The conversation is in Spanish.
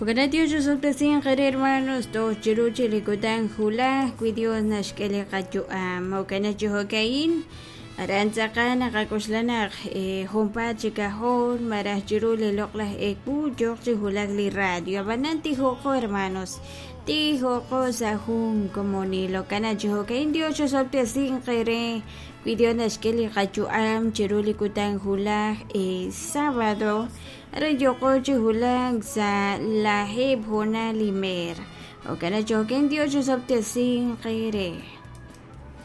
Juganatio Josopesin hermanos dos chiruchi likutan hula cuidios nashkele kachu mokanachu hokain aranzakan nakakuslanaq humpa chikahon maraj chirule loklah ekpu jokchi hulagli radio abananti hoko hermanos ti hoko sahun como ni lokanachu hokain dio josopesin kere cuidios nashkele kachu chiruli kutan hula sábado Rayoko hulang sa lahib hona limer. O kana joken dio josop te sin kere.